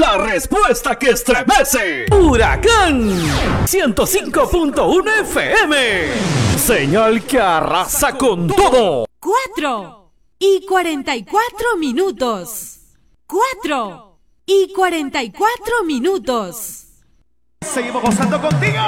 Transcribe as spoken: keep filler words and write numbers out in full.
La respuesta que estremece. Huracán ciento cinco punto uno F M. Señal que arrasa con todo. Cuatro y cuarenta y cuatro minutos. Cuatro y cuarenta y cuatro minutos. Seguimos gozando contigo.